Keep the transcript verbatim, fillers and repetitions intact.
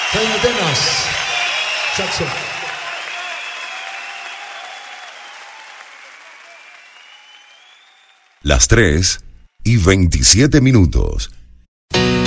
Jaime Tenas, saxo. Las tres y veintisiete minutos.